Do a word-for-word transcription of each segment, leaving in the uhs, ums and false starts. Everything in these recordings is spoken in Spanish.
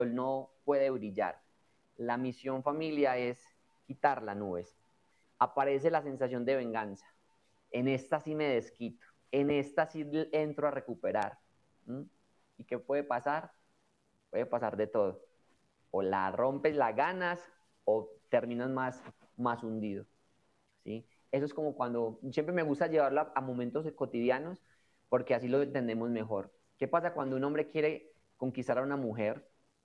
sol no puede brillar. La misión familia es quitar las nubes. Aparece la sensación de venganza. En esta sí me desquito. En esta sí entro a recuperar. ¿Mm? ¿Y qué puede pasar? Puede pasar de todo. O la rompes, la ganas, o terminas más, más hundido. ¿Sí? Eso es como cuando, siempre me gusta llevarlo a, a momentos cotidianos, porque así lo entendemos mejor. ¿Qué pasa cuando un hombre quiere conquistar a una mujer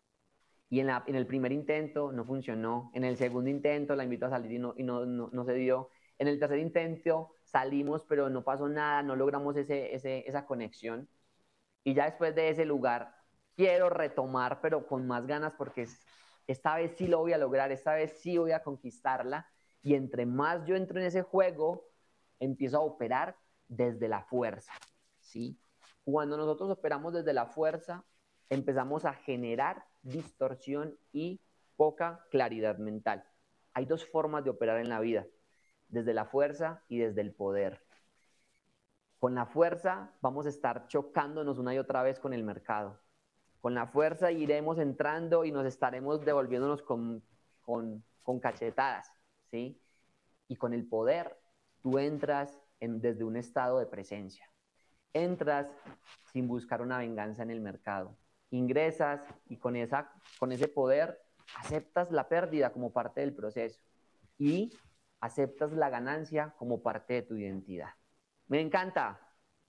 y en, la, en el primer intento no funcionó, en el segundo intento la invito a salir y no, y no, no, no se dio, en el tercer intento salimos pero no pasó nada, no logramos ese, ese, esa conexión, y ya después de ese lugar quiero retomar pero con más ganas porque esta vez sí lo voy a lograr, esta vez sí voy a conquistarla, y entre más yo entro en ese juego empiezo a operar desde la fuerza, ¿sí? Cuando nosotros operamos desde la fuerza empezamos a generar distorsión y poca claridad mental. Hay dos formas de operar en la vida, desde la fuerza y desde el poder. Con la fuerza vamos a estar chocándonos una y otra vez con el mercado. Con la fuerza iremos entrando y nos estaremos devolviéndonos con, con, con cachetadas, ¿sí? Y con el poder tú entras en, desde un estado de presencia. Entras sin buscar una venganza en el mercado. Ingresas y con, esa, con ese poder aceptas la pérdida como parte del proceso y aceptas la ganancia como parte de tu identidad. Me encanta.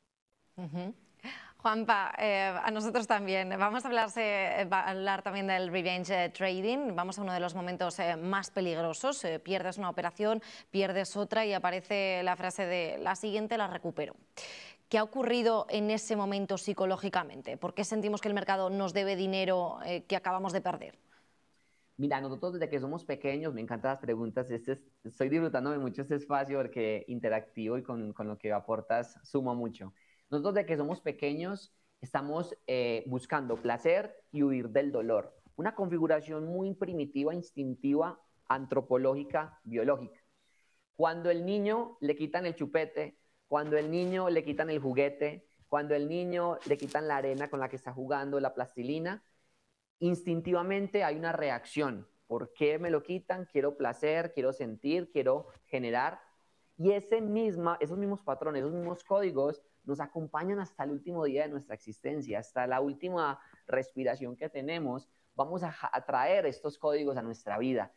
Uh-huh. Juanpa, eh, a nosotros también. Vamos a, hablarse, va a hablar también del revenge trading. Vamos a uno de los momentos eh, más peligrosos. Eh, pierdes una operación, pierdes otra y aparece la frase de la siguiente la recupero. ¿Qué ha ocurrido en ese momento psicológicamente? ¿Por qué sentimos que el mercado nos debe dinero eh, que acabamos de perder? Mira, nosotros desde que somos pequeños, me encantan las preguntas, este es, estoy disfrutando de mucho este espacio porque interactivo y con, con lo que aportas suma mucho. Nosotros desde que somos pequeños estamos eh, buscando placer y huir del dolor. Una configuración muy primitiva, instintiva, antropológica, biológica. Cuando el niño le quitan el chupete, cuando el niño le quitan el juguete, cuando el niño le quitan la arena con la que está jugando, la plastilina, instintivamente hay una reacción. ¿Por qué me lo quitan? Quiero placer, quiero sentir, quiero generar. Y ese misma, esos mismos patrones, esos mismos códigos nos acompañan hasta el último día de nuestra existencia, hasta la última respiración que tenemos. Vamos a, a traer estos códigos a nuestra vida.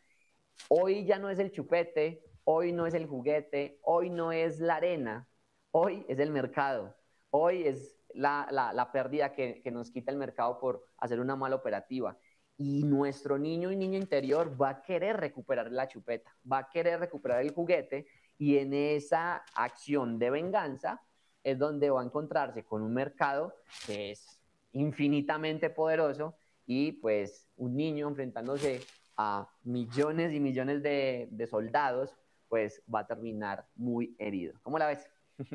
Hoy ya no es el chupete, hoy no es el juguete, hoy no es la arena, hoy es el mercado, hoy es la, la, la pérdida que, que nos quita el mercado por hacer una mala operativa. Y nuestro niño y niña interior va a querer recuperar la chupeta, va a querer recuperar el juguete, y en esa acción de venganza es donde va a encontrarse con un mercado que es infinitamente poderoso, y pues un niño enfrentándose a millones y millones de, de soldados, pues va a terminar muy herido. ¿Cómo la ves?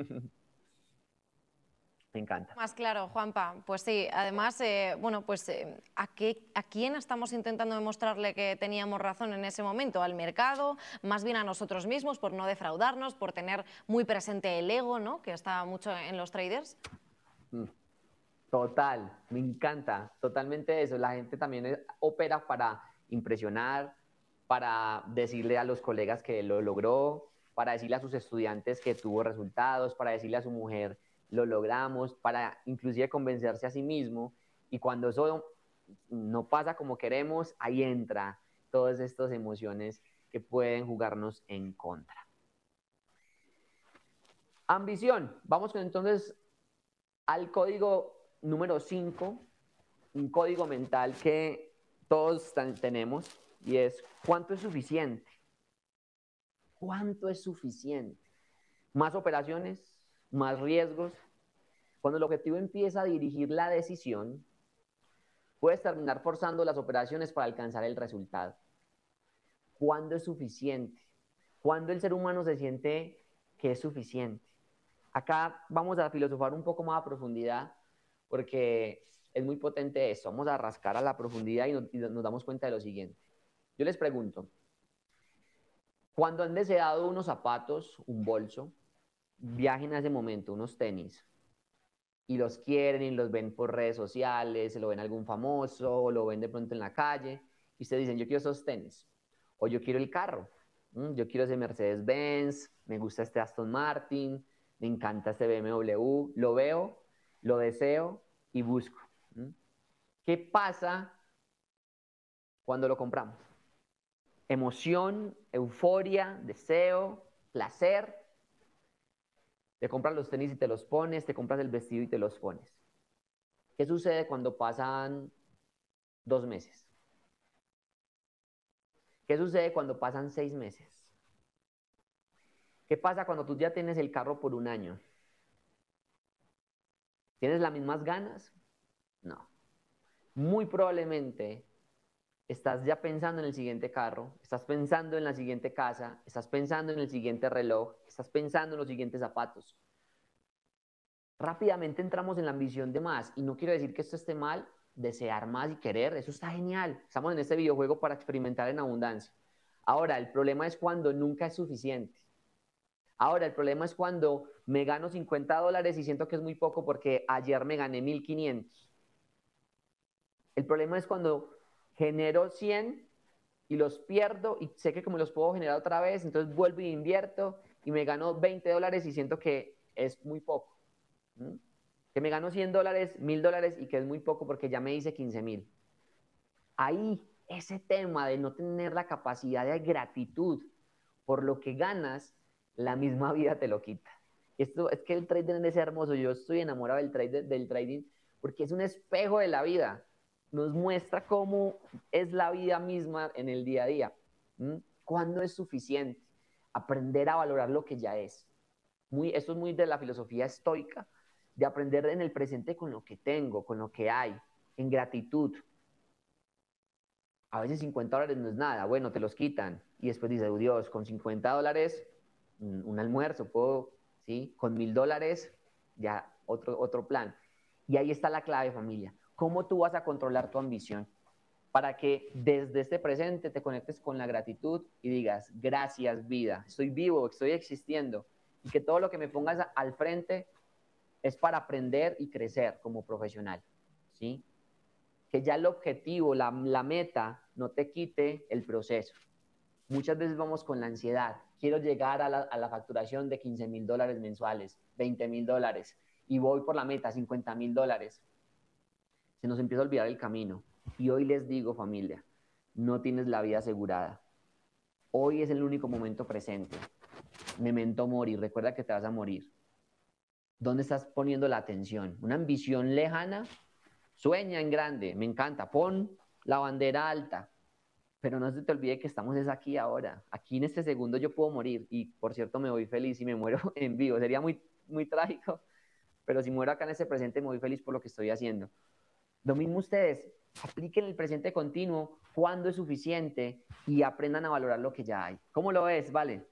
Me encanta. Más claro, Juanpa. Pues sí, además, eh, bueno, pues eh, ¿a, qué, ¿a quién estamos intentando demostrarle que teníamos razón en ese momento? ¿Al mercado? Más bien a nosotros mismos, por no defraudarnos, por tener muy presente el ego, ¿no?, que está mucho en los traders. Mm. Total, me encanta, totalmente eso. La gente también opera para impresionar, para decirle a los colegas que lo logró, para decirle a sus estudiantes que tuvo resultados, para decirle a su mujer lo logramos, para inclusive convencerse a sí mismo. Y cuando eso no pasa como queremos, ahí entra todas estas emociones que pueden jugarnos en contra. Ambición. Vamos entonces al código número cinco, un código mental que todos tenemos, y es: ¿cuánto es suficiente? ¿Cuánto es suficiente? Más operaciones, más riesgos. Cuando el objetivo empieza a dirigir la decisión, puedes terminar forzando las operaciones para alcanzar el resultado. ¿Cuándo es suficiente? ¿Cuándo el ser humano se siente que es suficiente? Acá vamos a filosofar un poco más a profundidad, porque es muy potente esto. Vamos a rascar a la profundidad y nos, y nos damos cuenta de lo siguiente. Yo les pregunto, ¿cuándo han deseado unos zapatos, un bolso? Viajen a ese momento, unos tenis. y los quieren y los ven por redes sociales, se lo ven a algún famoso, o lo ven de pronto en la calle, y ustedes dicen, yo quiero esos tenis, o yo quiero el carro, ¿m? Yo quiero ese Mercedes-Benz, me gusta este Aston Martin, me encanta este B M W, lo veo, lo deseo y busco. ¿M? ¿Qué pasa cuando lo compramos? Emoción, euforia, deseo, placer. Te compras los tenis y te los pones, te compras el vestido y te los pones. ¿Qué sucede cuando pasan dos meses? ¿Qué sucede cuando pasan seis meses? ¿Qué pasa cuando tú ya tienes el carro por un año? ¿Tienes las mismas ganas? No. Muy probablemente estás ya pensando en el siguiente carro, estás pensando en la siguiente casa, estás pensando en el siguiente reloj, estás pensando en los siguientes zapatos. Rápidamente entramos en la ambición de más, y no quiero decir que esto esté mal, desear más y querer, eso está genial. Estamos en este videojuego para experimentar en abundancia. Ahora, el problema es cuando nunca es suficiente. Ahora, el problema es cuando me gano cincuenta dólares y siento que es muy poco porque ayer me gané mil quinientos. El problema es cuando genero cien y los pierdo y sé que como los puedo generar otra vez, entonces vuelvo y invierto y me gano veinte dólares y siento que es muy poco. ¿Mm? Que me gano cien dólares, mil dólares y que es muy poco porque ya me hice quince mil. Ahí, ese tema de no tener la capacidad de gratitud por lo que ganas, la misma vida te lo quita. Esto es que el trading es hermoso. Yo estoy enamorado del, trade, del trading porque es un espejo de la vida. Nos muestra cómo es la vida misma en el día a día. ¿Mm? ¿Cuándo es suficiente? Aprender a valorar lo que ya es. Muy, esto es muy de la filosofía estoica, de aprender en el presente con lo que tengo, con lo que hay, en gratitud. A veces cincuenta dólares no es nada, bueno, te los quitan. Y después dices, oh, Dios, con cincuenta dólares, un almuerzo, puedo, ¿sí? Con mil dólares, ya otro, otro plan. Y ahí está la clave, familia. ¿Cómo tú vas a controlar tu ambición? Para que desde este presente te conectes con la gratitud y digas, gracias vida, estoy vivo, estoy existiendo. Y que todo lo que me pongas al frente es para aprender y crecer como profesional, ¿sí? Que ya el objetivo, la, la meta, no te quite el proceso. Muchas veces vamos con la ansiedad. Quiero llegar a la, a la facturación de quince mil dólares mensuales, veinte mil dólares, y voy por la meta, cincuenta mil dólares. Se nos empieza a olvidar el camino. Y hoy les digo, familia, no tienes la vida asegurada. Hoy es el único momento presente. Memento mori, recuerda que te vas a morir. ¿Dónde estás poniendo la atención? ¿Una ambición lejana? Sueña en grande, me encanta. Pon la bandera alta. Pero no se te olvide que estamos es aquí ahora. Aquí en este segundo yo puedo morir. Y por cierto me voy feliz y me muero en vivo. Sería muy, muy trágico. Pero si muero acá en ese presente me voy feliz por lo que estoy haciendo. Lo mismo ustedes. Apliquen el presente continuo. Cuando es suficiente. Y aprendan a valorar lo que ya hay. ¿Cómo lo ves? Vale.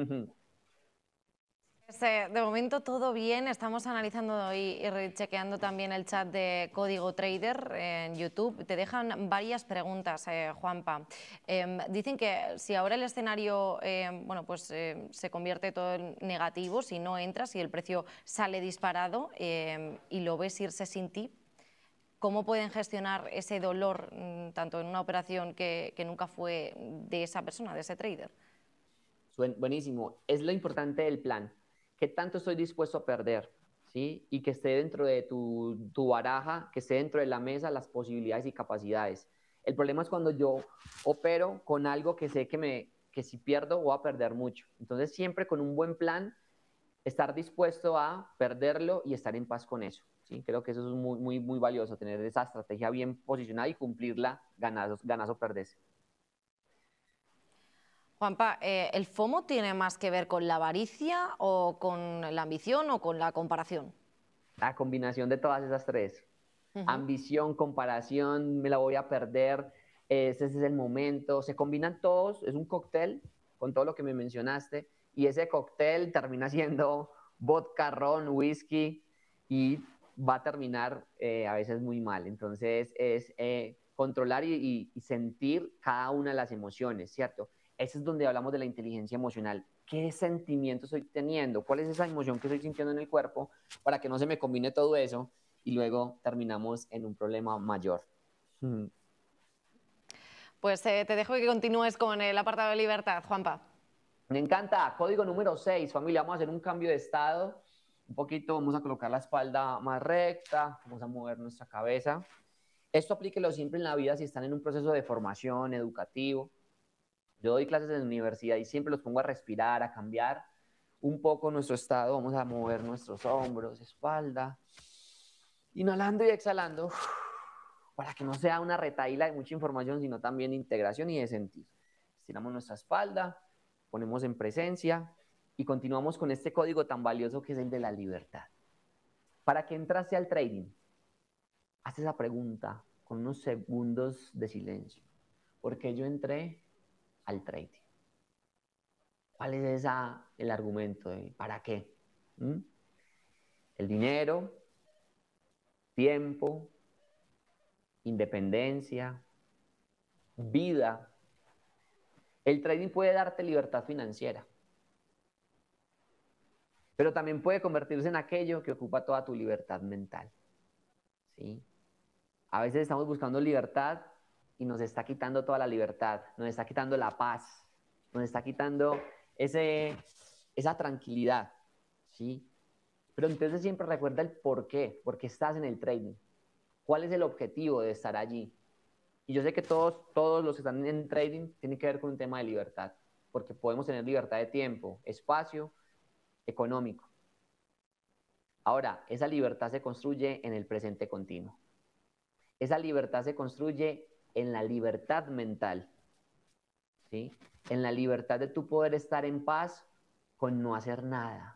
De momento todo bien, estamos analizando y, y chequeando también el chat de Código Trader en YouTube. Te dejan varias preguntas, eh, Juanpa. Eh, dicen que si ahora el escenario eh, bueno, pues, eh, se convierte todo en negativo, si no entras, si el precio sale disparado eh, y lo ves irse sin ti, ¿cómo pueden gestionar ese dolor tanto en una operación que, que nunca fue de esa persona, de ese trader? Buenísimo. Es lo importante del plan. ¿Qué tanto estoy dispuesto a perder? ¿Sí? Y que esté dentro de tu, tu baraja, que esté dentro de la mesa las posibilidades y capacidades. El problema es cuando yo opero con algo que sé que, me, que si pierdo voy a perder mucho. Entonces siempre con un buen plan, estar dispuesto a perderlo y estar en paz con eso. ¿Sí? Creo que eso es muy, muy, muy valioso, tener esa estrategia bien posicionada y cumplirla, ganas, ganas o perdés. Juanpa, eh, ¿el FOMO tiene más que ver con la avaricia o con la ambición o con la comparación? La combinación de todas esas tres. Uh-huh. Ambición, comparación, me la voy a perder, ese es el momento. Se combinan todos, es un cóctel con todo lo que me mencionaste y ese cóctel termina siendo vodka, ron, whisky y va a terminar eh, a veces muy mal. Entonces es eh, controlar y, y, y sentir cada una de las emociones, ¿cierto? Ese es donde hablamos de la inteligencia emocional. qué sentimiento estoy teniendo, cuál es esa emoción que estoy sintiendo en el cuerpo, para que no se me combine todo eso y luego terminamos en un problema mayor. Mm. Pues eh, te dejo que continúes con el apartado de libertad, Juanpa. Me encanta. Código número seis, familia. Vamos a hacer un cambio de estado. Un poquito, vamos a colocar la espalda más recta. Vamos a mover nuestra cabeza. Esto aplíquelo siempre en la vida si están en un proceso de formación educativo. Yo doy clases en la universidad y siempre los pongo a respirar, a cambiar un poco nuestro estado. Vamos a mover nuestros hombros, espalda. Inhalando y exhalando. Para que no sea una retahíla de mucha información, sino también de integración y de sentir. Estiramos nuestra espalda, ponemos en presencia y continuamos con este código tan valioso que es el de la libertad. ¿Para qué entraste al trading? Haz esa pregunta con unos segundos de silencio. ¿Por qué yo entré al trading? ¿Cuál es esa, el argumento de para qué? ¿Mm? El dinero, tiempo, independencia, vida. El trading puede darte libertad financiera, pero también puede convertirse en aquello que ocupa toda tu libertad mental. ¿Sí? A veces estamos buscando libertad y nos está quitando toda la libertad, nos está quitando la paz, nos está quitando ese, esa tranquilidad. ¿Sí? Pero entonces siempre recuerda el por qué, por qué estás en el trading. ¿Cuál es el objetivo de estar allí? Y yo sé que todos, todos los que están en trading tienen que ver con un tema de libertad, porque podemos tener libertad de tiempo, espacio, económico. Ahora, esa libertad se construye en el presente continuo. Esa libertad se construye en la libertad mental, ¿sí? En la libertad de tu poder estar en paz con no hacer nada.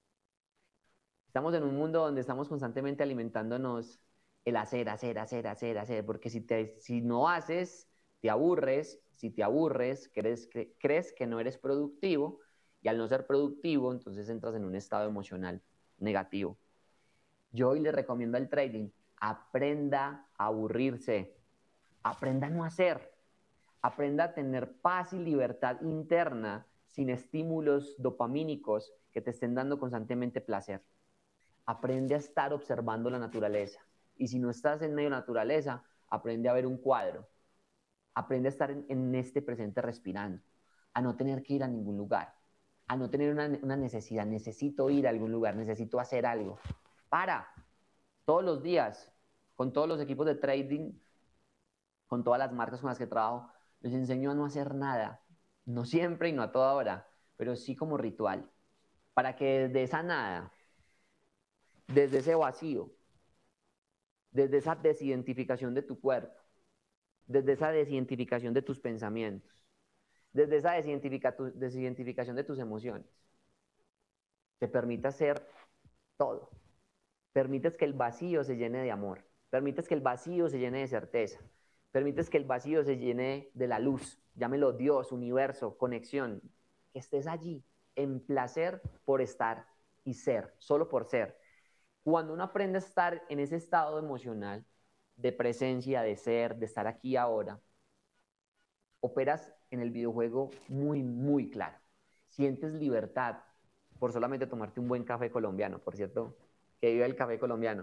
Estamos en un mundo donde estamos constantemente alimentándonos el hacer, hacer, hacer, hacer, hacer, porque si, te, si no haces, te aburres, si te aburres, crees que, crees que no eres productivo, y al no ser productivo, entonces entras en un estado emocional negativo. Yo hoy le recomiendo al trading, aprenda a aburrirse, aprenda a no hacer, aprenda a tener paz y libertad interna sin estímulos dopamínicos que te estén dando constantemente placer. Aprende a estar observando la naturaleza. Y si no estás en medio de la naturaleza, aprende a ver un cuadro. Aprende a estar en, en este presente respirando, a no tener que ir a ningún lugar, a no tener una, una necesidad. Necesito ir a algún lugar, necesito hacer algo. Para, todos los días, con todos los equipos de trading, con todas las marcas con las que trabajo, les enseño a no hacer nada. No siempre y no a toda hora, pero sí como ritual. Para que desde esa nada, desde ese vacío, desde esa desidentificación de tu cuerpo, desde esa desidentificación de tus pensamientos, desde esa desidentifica tu, desidentificación de tus emociones, te permitas ser todo. Permites que el vacío se llene de amor, permites que el vacío se llene de certeza, permites que el vacío se llene de la luz, llámelo Dios, universo, conexión, que estés allí en placer por estar y ser, solo por ser. Cuando uno aprende a estar en ese estado emocional de presencia, de ser, de estar aquí ahora, operas en el videojuego muy, muy claro. Sientes libertad por solamente tomarte un buen café colombiano, por cierto, que viva el café colombiano.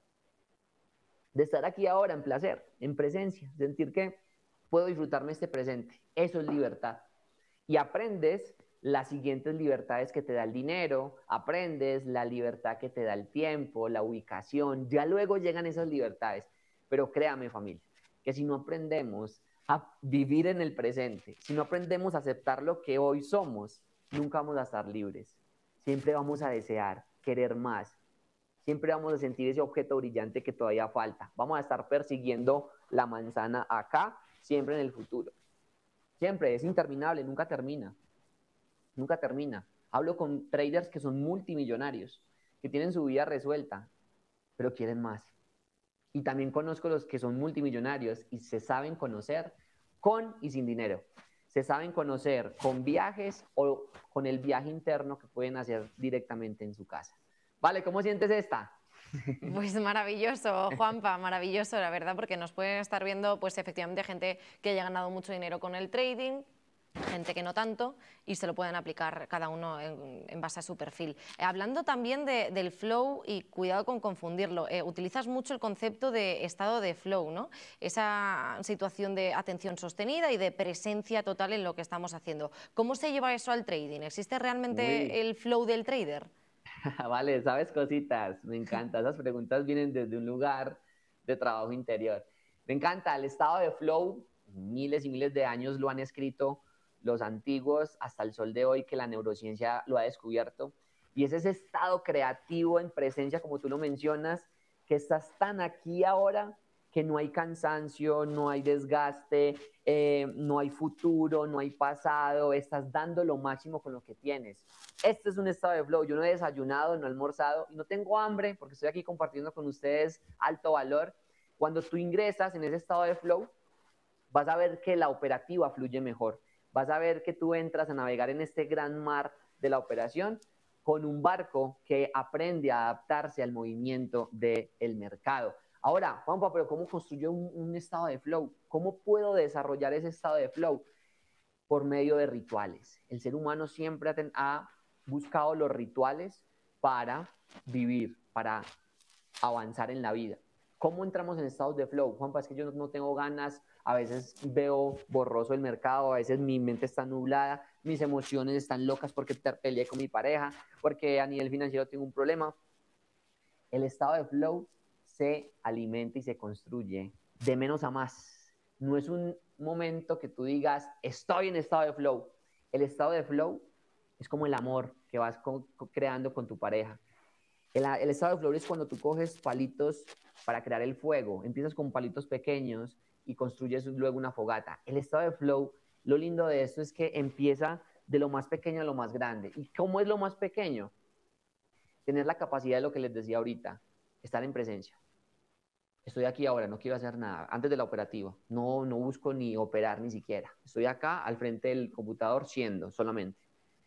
De estar aquí ahora en placer, en presencia, sentir que puedo disfrutarme este presente. Eso es libertad. Y aprendes las siguientes libertades que te da el dinero, aprendes la libertad que te da el tiempo, la ubicación, ya luego llegan esas libertades. Pero créame, familia, que si no aprendemos a vivir en el presente, si no aprendemos a aceptar lo que hoy somos, nunca vamos a estar libres. Siempre vamos a desear, querer más. Siempre vamos a sentir ese objeto brillante que todavía falta. Vamos a estar persiguiendo la manzana acá, siempre en el futuro. Siempre, es interminable, nunca termina. Nunca termina. Hablo con traders que son multimillonarios, que tienen su vida resuelta, pero quieren más. Y también conozco los que son multimillonarios y se saben conocer con y sin dinero. Se saben conocer con viajes o con el viaje interno que pueden hacer directamente en su casa. Vale, ¿cómo sientes esta? Pues maravilloso, Juanpa, maravilloso, la verdad, porque nos pueden estar viendo, pues efectivamente, gente que haya ganado mucho dinero con el trading, gente que no tanto, y se lo pueden aplicar cada uno en, en base a su perfil. Eh, hablando también de, del flow, y cuidado con confundirlo, eh, utilizas mucho el concepto de estado de flow, ¿no? Esa situación de atención sostenida y de presencia total en lo que estamos haciendo. ¿Cómo se lleva eso al trading? ¿Existe Uy, realmente el flow del trader? vale, sabes cositas, me encanta. Esas preguntas vienen desde un lugar de trabajo interior. Me encanta el estado de flow, miles y miles de años lo han escrito los antiguos hasta el sol de hoy que la neurociencia lo ha descubierto. Y es ese estado creativo en presencia, como tú lo mencionas, que estás tan aquí ahora que no hay cansancio, no hay desgaste, eh, no hay futuro, no hay pasado, estás dando lo máximo con lo que tienes. Este es un estado de flow. Yo no he desayunado, no he almorzado y no tengo hambre porque estoy aquí compartiendo con ustedes alto valor. Cuando tú ingresas en ese estado de flow, vas a ver que la operativa fluye mejor. Vas a ver que tú entras a navegar en este gran mar de la operación con un barco que aprende a adaptarse al movimiento del mercado. Ahora, Juanpa, pero ¿cómo construyo un, un estado de flow? ¿Cómo puedo desarrollar ese estado de flow? Por medio de rituales. El ser humano siempre ha buscado los rituales para vivir, para avanzar en la vida. ¿Cómo entramos en estados de flow? Juanpa, es que yo no tengo ganas, a veces veo borroso el mercado, a veces mi mente está nublada, mis emociones están locas porque peleé con mi pareja, porque a nivel financiero tengo un problema. El estado de flow se alimenta y se construye de menos a más. No es un momento que tú digas, estoy en estado de flow. El estado de flow es como el amor que vas co creando con tu pareja. El, el estado de flow es cuando tú coges palitos para crear el fuego. Empiezas con palitos pequeños y construyes luego una fogata. El estado de flow, lo lindo de esto es que empieza de lo más pequeño a lo más grande. ¿Y cómo es lo más pequeño? Tener la capacidad de lo que les decía ahorita, estar en presencia. Estoy aquí ahora, no quiero hacer nada. Antes de la operativa, no, no busco ni operar ni siquiera. Estoy acá al frente del computador siendo solamente.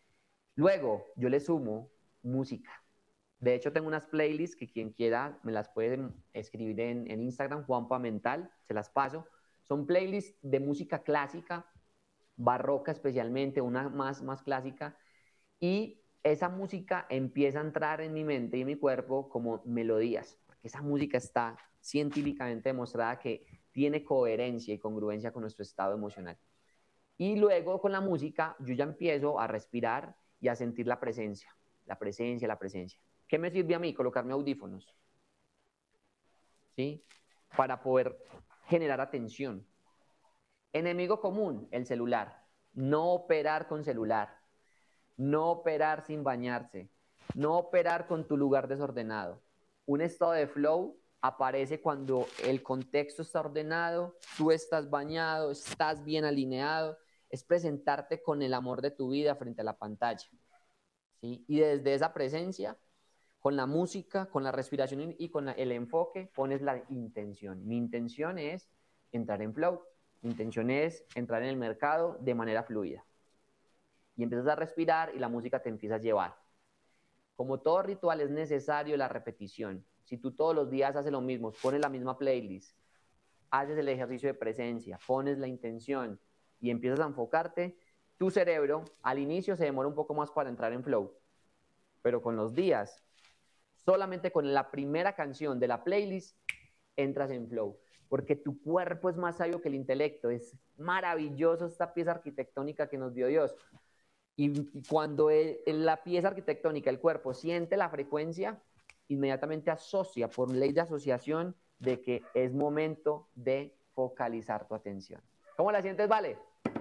Luego, yo le sumo música. De hecho, tengo unas playlists que quien quiera me las puede escribir en, en Instagram, Juanpa Mental, se las paso. Son playlists de música clásica, barroca especialmente, una más, más clásica, y esa música empieza a entrar en mi mente y en mi cuerpo como melodías, porque esa música está científicamente demostrada que tiene coherencia y congruencia con nuestro estado emocional. Y luego con la música yo ya empiezo a respirar y a sentir la presencia, la presencia, la presencia. ¿Qué me sirve a mí? Colocarme audífonos, ¿sí? Para poder generar atención. Enemigo común, el celular. No operar con celular. No operar sin bañarse. No operar con tu lugar desordenado. Un estado de flow aparece cuando el contexto está ordenado, tú estás bañado, estás bien alineado. Es presentarte con el amor de tu vida frente a la pantalla, ¿sí? Y desde esa presencia, con la música, con la respiración y con el enfoque, pones la intención. Mi intención es entrar en flow. Mi intención es entrar en el mercado de manera fluida. Y empiezas a respirar y la música te empieza a llevar. Como todo ritual es necesario la repetición. Si tú todos los días haces lo mismo, pones la misma playlist, haces el ejercicio de presencia, pones la intención y empiezas a enfocarte, tu cerebro al inicio se demora un poco más para entrar en flow, pero con los días, solamente con la primera canción de la playlist, entras en flow, porque tu cuerpo es más sabio que el intelecto. Es maravilloso esta pieza arquitectónica que nos dio Dios. Y cuando el, la pieza arquitectónica, el cuerpo, siente la frecuencia, inmediatamente asocia por ley de asociación de que es momento de focalizar tu atención. ¿Cómo la sientes, Vale?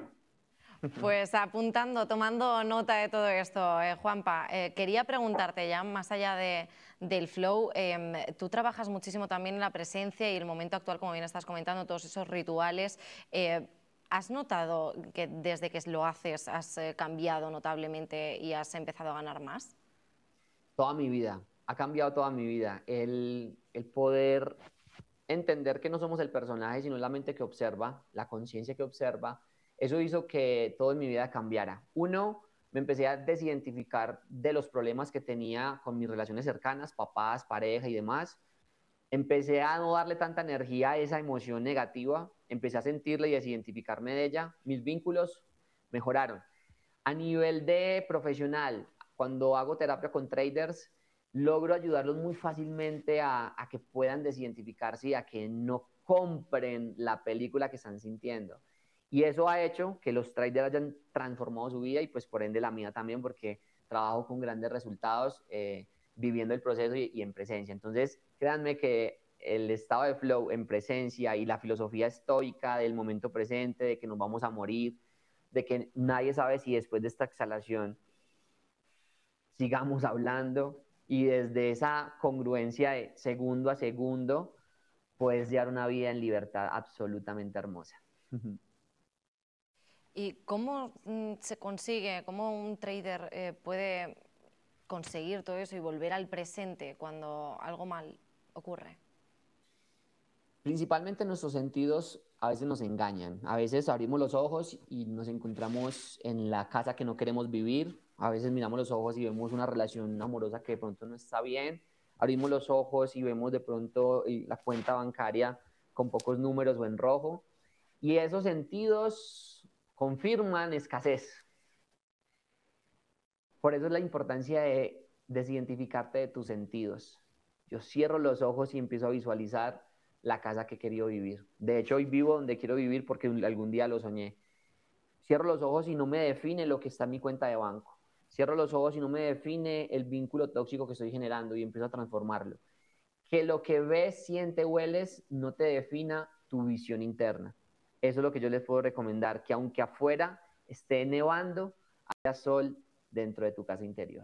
Pues apuntando, tomando nota de todo esto, eh, Juanpa, eh, quería preguntarte ya, más allá de, del flow, eh, tú trabajas muchísimo también en la presencia y el momento actual, como bien estás comentando, todos esos rituales. Eh, ¿Has notado que desde que lo haces has eh, cambiado notablemente y has empezado a ganar más? Toda mi vida, ha cambiado toda mi vida. El, el poder entender que no somos el personaje, sino la mente que observa, la conciencia que observa, eso hizo que todo en mi vida cambiara. Uno, me empecé a desidentificar de los problemas que tenía con mis relaciones cercanas, papás, pareja y demás. Empecé a no darle tanta energía a esa emoción negativa, empecé a sentirla y a desidentificarme de ella. Mis vínculos mejoraron. A nivel de profesional, cuando hago terapia con traders, logro ayudarlos muy fácilmente a, a que puedan desidentificarse y a que no compren la película que están sintiendo. Y eso ha hecho que los traders hayan transformado su vida y pues por ende la mía también, porque trabajo con grandes resultados eh, viviendo el proceso y, y en presencia. Entonces, créanme que el estado de flow en presencia y la filosofía estoica del momento presente, de que nos vamos a morir, de que nadie sabe si después de esta exhalación sigamos hablando, y desde esa congruencia de segundo a segundo puedes llevar una vida en libertad absolutamente hermosa. ¿Y cómo mm, se consigue, cómo un trader eh, puede conseguir todo eso y volver al presente cuando algo mal ocurre? Principalmente nuestros sentidos a veces nos engañan. A veces abrimos los ojos y nos encontramos en la casa que no queremos vivir. A veces miramos los ojos y vemos una relación amorosa que de pronto no está bien. Abrimos los ojos y vemos de pronto la cuenta bancaria con pocos números o en rojo. Y esos sentidos confirman escasez. Por eso es la importancia de desidentificarte de tus sentidos. Yo cierro los ojos y empiezo a visualizar la casa que he querido vivir. De hecho, hoy vivo donde quiero vivir porque algún día lo soñé. Cierro los ojos y no me define lo que está en mi cuenta de banco. Cierro los ojos y no me define el vínculo tóxico que estoy generando y empiezo a transformarlo. Que lo que ves, sientes, hueles no te defina tu visión interna. Eso es lo que yo les puedo recomendar, que aunque afuera esté nevando, haya sol dentro de tu casa interior.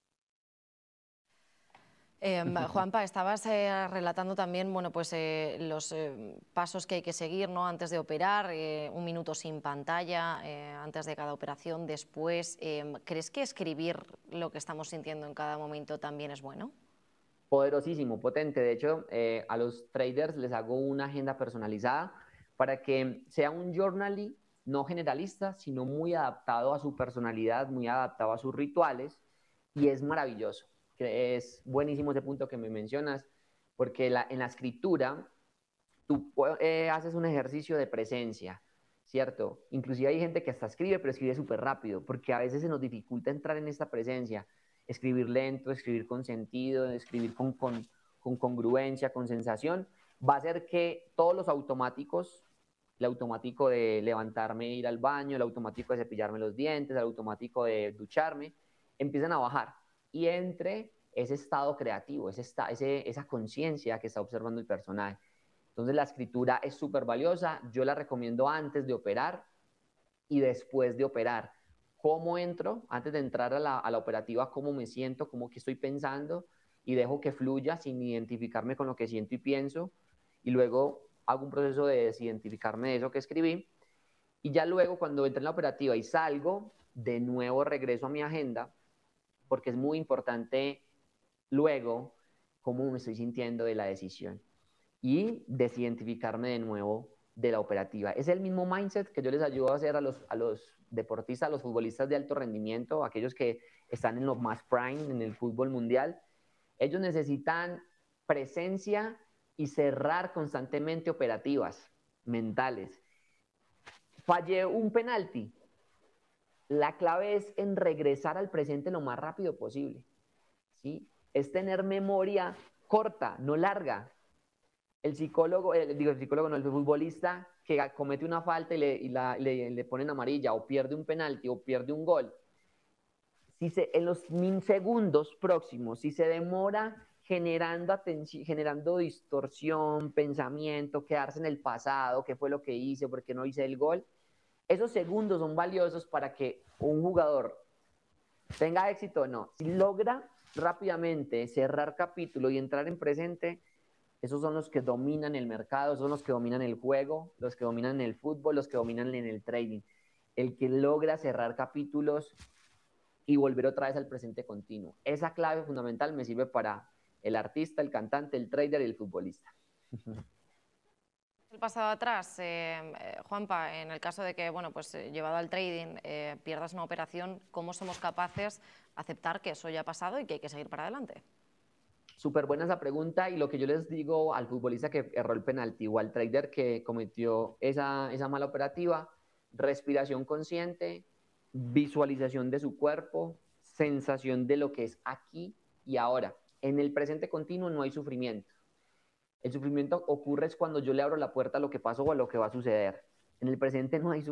Eh, Juanpa, estabas eh, relatando también, bueno, pues, eh, los eh, pasos que hay que seguir, ¿no?, antes de operar, eh, un minuto sin pantalla, eh, antes de cada operación, después. Eh, ¿Crees que escribir lo que estamos sintiendo en cada momento también es bueno? Poderosísimo, potente. De hecho, eh, a los traders les hago una agenda personalizada para que sea un journaling no generalista, sino muy adaptado a su personalidad, muy adaptado a sus rituales, y es maravilloso. Que es buenísimo ese punto que me mencionas, porque la, en la escritura tú eh, haces un ejercicio de presencia, ¿cierto? Inclusive hay gente que hasta escribe, pero escribe súper rápido, porque a veces se nos dificulta entrar en esta presencia. Escribir lento, escribir con sentido, escribir con, con, con congruencia, con sensación, va a hacer que todos los automáticos, el automático de levantarme e ir al baño, el automático de cepillarme los dientes, el automático de ducharme, empiezan a bajar y entre ese estado creativo, ese, ese, esa conciencia que está observando el personaje. Entonces la escritura es súper valiosa, yo la recomiendo antes de operar y después de operar. ¿Cómo entro? Antes de entrar a la, a la operativa, ¿cómo me siento? ¿Cómo que estoy pensando? Y dejo que fluya sin identificarme con lo que siento y pienso. Y luego hago un proceso de desidentificarme de eso que escribí. Y ya luego, cuando entré en la operativa y salgo, de nuevo regreso a mi agenda, porque es muy importante luego cómo me estoy sintiendo de la decisión. Y desidentificarme de nuevo de la operativa. Es el mismo mindset que yo les ayudo a hacer a los, a los deportistas, a los futbolistas de alto rendimiento, aquellos que están en lo más prime, en el fútbol mundial. Ellos necesitan presencia y cerrar constantemente operativas mentales. Fallé un penalti. La clave es en regresar al presente lo más rápido posible, ¿sí? Es tener memoria corta, no larga. El psicólogo, eh, digo el psicólogo, no, el futbolista que comete una falta y, le, y la, le, le ponen amarilla, o pierde un penalti, o pierde un gol, si se, en los segundos próximos, si se demora generando, generando distorsión, pensamiento, quedarse en el pasado, qué fue lo que hice, por qué no hice el gol, esos segundos son valiosos para que un jugador tenga éxito o no. Si logra rápidamente cerrar capítulo y entrar en presente, esos son los que dominan el mercado, esos son los que dominan el juego, los que dominan el fútbol, los que dominan en el trading. El que logra cerrar capítulos y volver otra vez al presente continuo. Esa clave fundamental me sirve para el artista, el cantante, el trader y el futbolista. El pasado atrás, eh, Juanpa, en el caso de que, bueno, pues eh, llevado al trading eh, pierdas una operación, ¿cómo somos capaces de aceptar que eso ya ha pasado y que hay que seguir para adelante? Súper buena esa pregunta, y lo que yo les digo al futbolista que erró el penalti o al trader que cometió esa, esa mala operativa: respiración consciente, visualización de su cuerpo, sensación de lo que es aquí y ahora. En el presente continuo no hay sufrimiento. El sufrimiento ocurre es cuando yo le abro la puerta a lo que pasó o a lo que va a suceder. En el presente no hay sufrimiento.